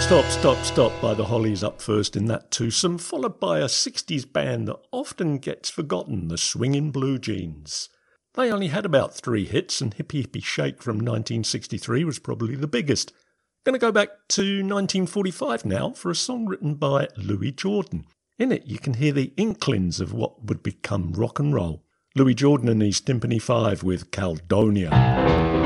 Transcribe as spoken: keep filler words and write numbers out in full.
Stop, Stop, Stop by the Hollies up first in that twosome, followed by a sixties band that often gets forgotten, the Swingin' Blue Jeans. They only had about three hits, and Hippie Hippie Shake from nineteen sixty-three was probably the biggest. Going to go back to nineteen forty-five now for a song written by Louis Jordan. In it you can hear the inklings of what would become rock and roll. Louis Jordan and his Timpani Five with Caledonia.